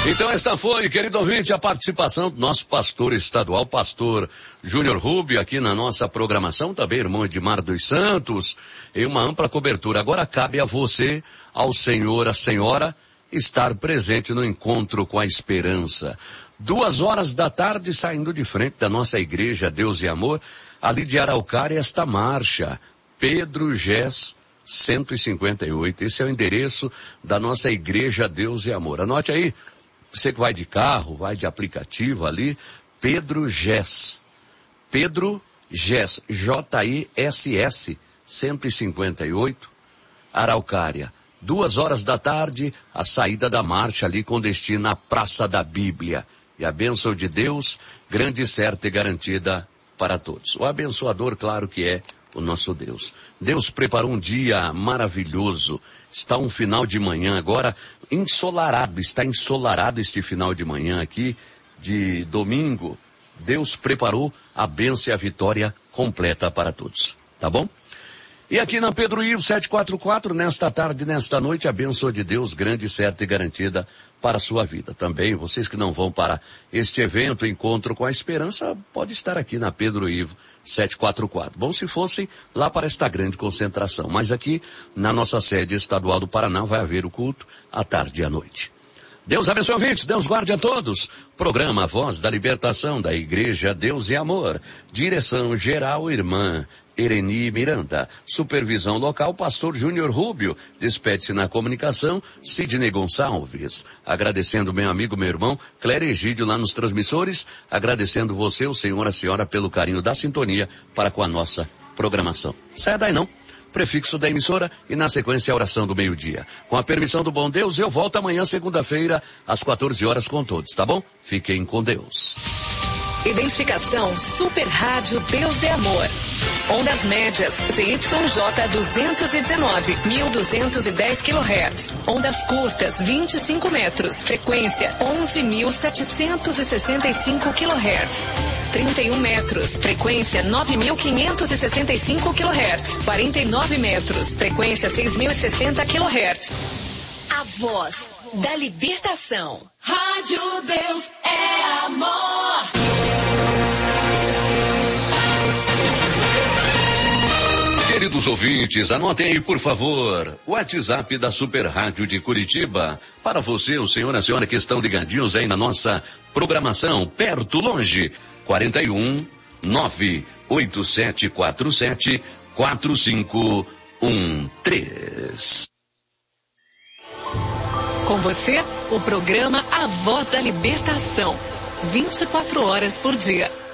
Então esta foi, querido ouvinte, a participação do nosso pastor estadual, pastor Júnior Rubio, aqui na nossa programação, também irmão Edmar dos Santos, em uma ampla cobertura. Agora cabe a você, ao senhor, à senhora, estar presente no encontro com a esperança. 2 da tarde, saindo de frente da nossa igreja Deus e Amor, ali de Araucária, esta marcha, Pedro Gés 158. Esse é o endereço da nossa igreja Deus e Amor. Anote aí. Você que vai de carro, vai de aplicativo ali, Pedro Gés, J-I-S-S, 158, Araucária. 2 da tarde, a saída da marcha ali com destino à Praça da Bíblia. E a bênção de Deus, grande, certa e garantida para todos. O abençoador, claro que é o nosso Deus. Deus preparou um dia maravilhoso. Está um final de manhã agora ensolarado. Está ensolarado este final de manhã aqui de domingo. Deus preparou a bênção e a vitória completa para todos. Tá bom? E aqui na Pedro Ivo 744, nesta tarde, nesta noite, a bênção de Deus grande, certa e garantida para a sua vida. Também, vocês que não vão para este evento, Encontro com a Esperança, pode estar aqui na Pedro Ivo 744. Bom, se fossem lá para esta grande concentração. Mas aqui, na nossa sede estadual do Paraná, vai haver o culto à tarde e à noite. Deus abençoe ouvintes, Deus guarde a todos. Programa Voz da Libertação da Igreja Deus e Amor. Direção geral, irmã Ereni Miranda. Supervisão local, pastor Júnior Rubio. Despede-se na comunicação, Sidney Gonçalves. Agradecendo meu amigo, meu irmão, Clério Egídio lá nos transmissores. Agradecendo você, o senhor, a senhora, pelo carinho da sintonia para com a nossa programação. Saia daí não. Prefixo da emissora e na sequência a oração do meio-dia. Com a permissão do bom Deus, eu volto amanhã, segunda-feira, às 14 horas com todos, tá bom? Fiquem com Deus. Identificação Super Rádio Deus é Amor. Ondas médias ZYJ 219, 1210 kHz. Ondas curtas 25 metros. Frequência 11.765 kHz. 31 metros. Frequência 9.565 kHz. 49 metros. Frequência 6.060 kHz. A voz da libertação. Rádio Deus é Amor. Queridos ouvintes, anotem aí, por favor, o WhatsApp da Super Rádio de Curitiba. Para você, o senhor e a senhora que estão ligadinhos aí na nossa programação, perto, longe, 41 98747 4513. Com você, o programa A Voz da Libertação. 24 horas por dia.